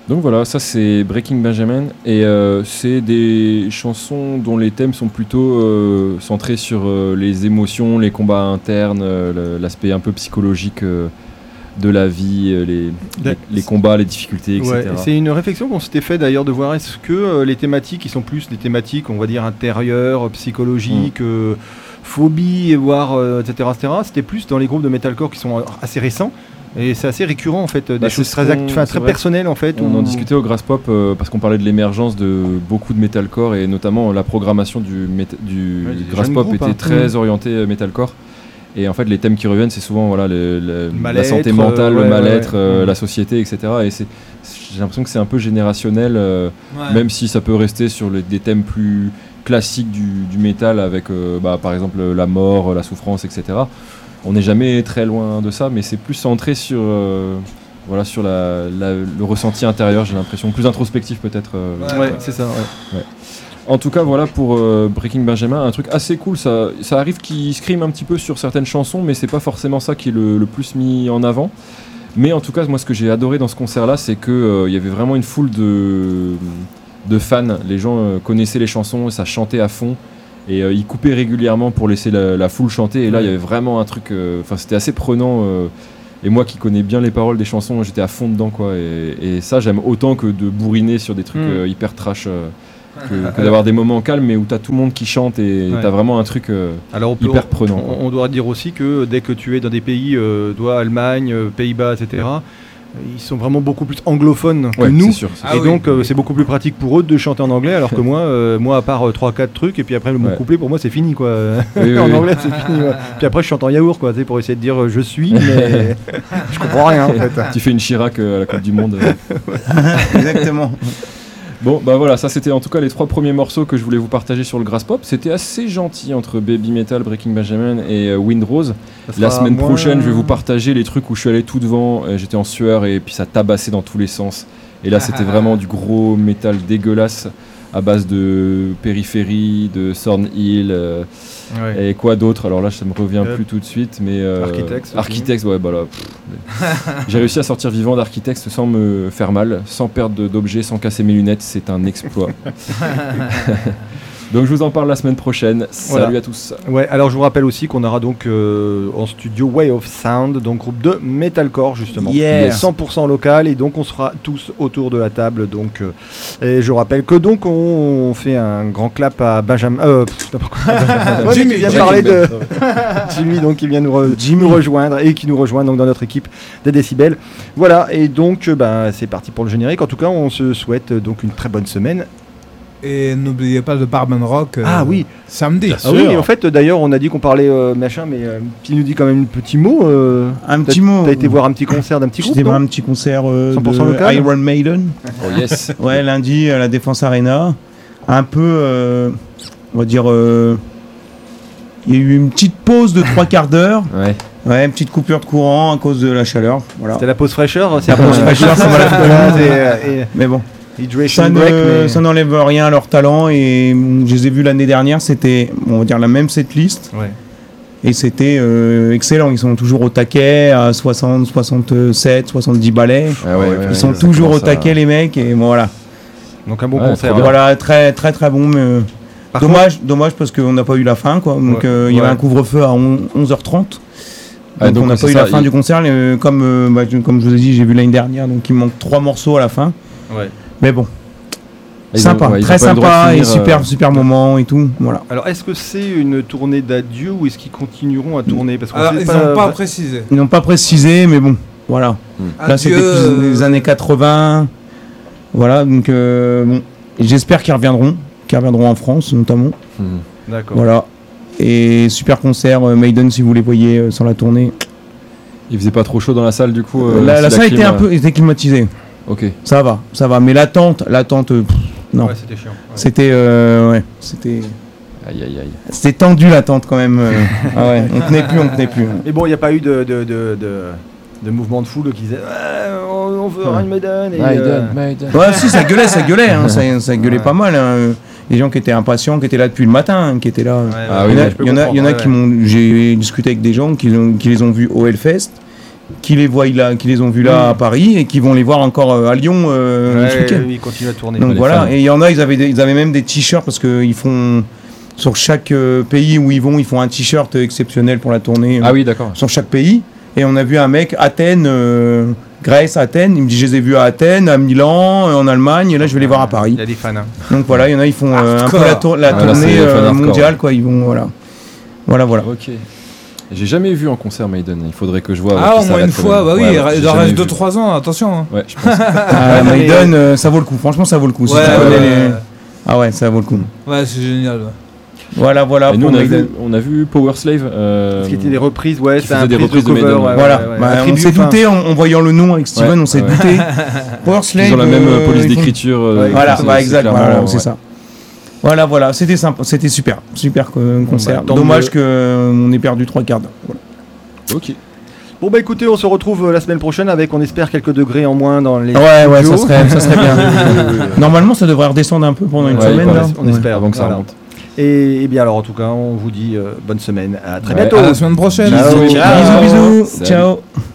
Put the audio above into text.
Donc voilà, ça c'est Breaking Benjamin et c'est des chansons dont les thèmes sont plutôt centrés sur les émotions, les combats internes, l'aspect un peu psychologique de la vie, les combats, les difficultés, etc. Ouais, c'est une réflexion qu'on s'était fait d'ailleurs de voir est-ce que les thématiques qui sont plus des thématiques, on va dire intérieures, psychologiques, phobie, voire etc., c'était plus dans les groupes de metalcore qui sont assez récents. Et c'est assez récurrent en fait, des choses très personnelles en fait. On en discutait au Graspop parce qu'on parlait de l'émergence de beaucoup de metalcore et notamment la programmation du Graspop était très orientée metalcore. Et en fait les thèmes qui reviennent c'est souvent voilà, la santé mentale, le mal-être, la société, etc. Et j'ai l'impression que c'est un peu générationnel, même si ça peut rester sur des thèmes plus classiques du métal avec par exemple la mort, la souffrance, etc. On n'est jamais très loin de ça, mais c'est plus centré sur, sur le ressenti intérieur, j'ai l'impression, plus introspectif peut-être. C'est ça. Ouais. En tout cas, voilà pour Breaking Benjamin, un truc assez cool. Ça arrive qu'il scream un petit peu sur certaines chansons, mais c'est pas forcément ça qui est le plus mis en avant. Mais en tout cas, moi, ce que j'ai adoré dans ce concert-là, c'est qu'il y avait vraiment une foule de fans. Les gens connaissaient les chansons, ça chantait à fond. Et il coupait régulièrement pour laisser la foule chanter. Et là, il y avait vraiment un truc... c'était assez prenant. Et moi qui connais bien les paroles des chansons, j'étais à fond dedans, quoi. Et ça, j'aime autant que de bourriner sur des trucs hyper trash. Que d'avoir des moments calmes, mais où t'as tout le monde qui chante et t'as vraiment un truc hyper prenant. On doit dire aussi que dès que tu es dans des pays, Allemagne, Pays-Bas, etc., ils sont vraiment beaucoup plus anglophones que nous, c'est sûr. Donc c'est beaucoup plus pratique pour eux de chanter en anglais, alors que moi à part 3-4 trucs, et puis après mon couplet pour moi c'est fini quoi. En anglais c'est fini. Puis après je chante en yaourt quoi, pour essayer de dire je suis, mais je comprends rien en fait. Tu fais une Chirac à la Coupe du Monde. Exactement. Bon, bah voilà, ça c'était en tout cas les 3 premiers morceaux que je voulais vous partager sur le Graspop. C'était assez gentil entre Baby Metal, Breaking Benjamin et Wind Rose. La semaine prochaine, je vais vous partager les trucs où je suis allé tout devant, j'étais en sueur et puis ça tabassait dans tous les sens. Et là, c'était vraiment du gros métal dégueulasse à base de Périphérie, de Thornhill et quoi d'autre. Alors là, ça me revient plus tout de suite, mais Architects, ouais, bah là. J'ai réussi à sortir vivant d'Architects sans me faire mal, sans perdre d'objets, sans casser mes lunettes. C'est un exploit. Donc je vous en parle la semaine prochaine. Salut à tous. Ouais, alors je vous rappelle aussi qu'on aura donc en studio Way of Sound, donc groupe de metalcore justement, 100% local, et donc on sera tous autour de la table. Donc et je rappelle que donc on fait un grand clap à Benjamin. Jimmy vient parler de Jimmy, donc qui vient nous rejoindre et qui nous rejoint donc dans notre équipe des décibels. Voilà, et donc c'est parti pour le générique. En tout cas, on se souhaite donc une très bonne semaine. Et n'oubliez pas le Barman Rock samedi. Oui, en fait, d'ailleurs, on a dit qu'on parlait mais tu nous dis quand même un petit mot. Petit mot. T'as été voir un petit concert d'un petit groupe. J'étais voir un petit concert 100% local. Iron Maiden. Oh yes. Ouais, lundi à la Défense Arena. Un peu, on va dire, il y a eu une petite pause de 3 quarts d'heure. Ouais, une petite coupure de courant à cause de la chaleur. Voilà. C'était la pause fraîcheur. C'est la pause fraîcheur, ça m'a la fait. Mais bon. Ça n'enlève rien à leur talent, et je les ai vus l'année dernière, c'était on va dire la même setlist et c'était excellent. Ils sont toujours au taquet à 60, 67, 70 ballets. Ils sont toujours au taquet les mecs, et voilà. Donc un bon concert. Voilà, très très très bon, mais dommage parce qu'on n'a pas eu la fin quoi. Donc il y avait un couvre-feu à 11h30. Donc on n'a pas eu la fin du concert, comme je vous ai dit, j'ai vu l'année dernière, donc il manque 3 morceaux à la fin. Mais bon, sympa, très sympa, et super moment et tout. Voilà. Alors, est-ce que c'est une tournée d'adieu ou est-ce qu'ils continueront à tourner? Parce ils n'ont pas précisé. Ils n'ont pas précisé, mais bon, voilà. Là, c'était plus des années 80. Voilà, donc j'espère qu'ils reviendront en France notamment. D'accord. Voilà. Et super concert, Maiden, si vous les voyez sur la tournée. Il faisait pas trop chaud dans la salle du coup. La salle était climatisée. Ok. Ça va. Mais l'attente, non. Ouais, c'était chiant. C'était, c'était. Aïe. C'était tendu l'attente quand même. On tenait plus. Mais bon, il n'y a pas eu de mouvement de foule qui disait on veut Iron Maiden. Maiden. Ouais, si, ça gueulait. Hein, ça gueulait pas mal. Hein. Les gens qui étaient impatients, qui étaient là depuis le matin, qui étaient là. Il y en a qui j'ai discuté avec des gens qui les ont vus au Hellfest. qui les voient là, qui les ont vus là à Paris et qui vont les voir encore à Lyon ce week-end. Ils continuent à tourner. Donc voilà, et il y en a, ils avaient même des t-shirts parce qu'ils font sur chaque pays où ils vont, ils font un t-shirt exceptionnel pour la tournée. Ah oui, d'accord. Sur chaque pays. Et on a vu un mec, Athènes, Grèce, Athènes. Il me dit, je les ai vus à Athènes, à Milan, en Allemagne, et là, je vais les voir à Paris. Il y a des fans. Hein. Donc voilà, il y en a, ils font un peu la tournée mondiale, quoi. Ils vont, voilà. Ok. J'ai jamais vu en concert Maiden. Il faudrait que je vois. Ah, au moins une fois. Bah oui, il en reste 2-3 ans. Attention. Hein. Ouais, je pense. Maiden, ça vaut le coup. Franchement, ça vaut le coup. Si tu connais les... Ah ouais, ça vaut le coup. Ouais, c'est génial. Voilà. Et nous, on a vu Power Slave. Ce qui était des reprises, c'est des reprises de Maiden. Voilà. On s'est douté en voyant le nom avec Steven, on s'est douté. Power Slave. Ils ont la même police d'écriture. Voilà, exactement. C'est ça. Voilà, c'était sympa, c'était super concert. Dommage qu'on ait perdu 3 quarts d'heure. Voilà. Ok. Bon bah écoutez, on se retrouve la semaine prochaine avec, on espère, quelques degrés en moins dans les Ouais, ça serait bien. Normalement, ça devrait redescendre un peu pendant une semaine. On espère avant que ça remonte. Et bien alors en tout cas, on vous dit bonne semaine. À très bientôt. À la semaine prochaine. Bisous. Ciao.